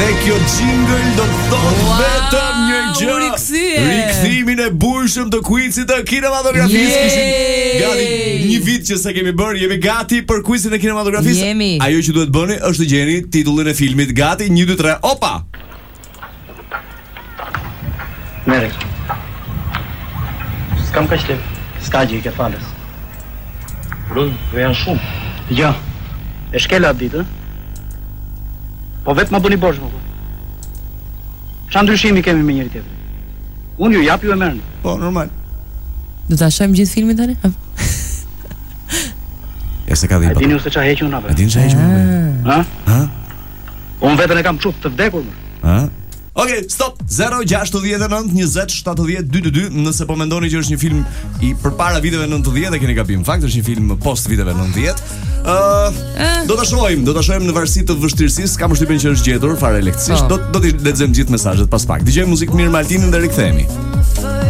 Dhe kjo jingle do të thotë vetëm një gjë. Rikthimin e burshëm të quizit të kinematografisë. Kishim gati një vit që sa kemi bërë, jemi gati për quizin e kinematografisë. Ajo që duhet bëni është të gjeni titullin e filmit. Gati, 1 2 3. Opa. Merek. S'kam kaq lek. S'ka gjë, ke falës. Run, janë shumë. Ja. E shkela atë ditë, po vetë më bëni borxh më. Çfarë ndryshimi kemi me njëri tjetrin? Unë ju jap, ju e merrni. Po, normal. Do ta shohim gjithë filmin tani? Ja se ka dhënë. A dini se çfarë hequn apo? A dini çfarë hequn? Ha? Ha? Unë vetën e kam çup të vdekur më. Ha? Okej, stop. 069 20 70 222. Nëse po mendoni që është një film i përpara viteve 90, e keni gabim. Në fakt është një film post viteve 90. Do ta shohim në varësi të vështirësisë. Kam përshtypjen që është gjetur fare lehtësisht. Do t'i lexojmë gjithë mesazhet pas pak. Dëgjojmë muzikë mirë Maltinin dhe rikthehemi.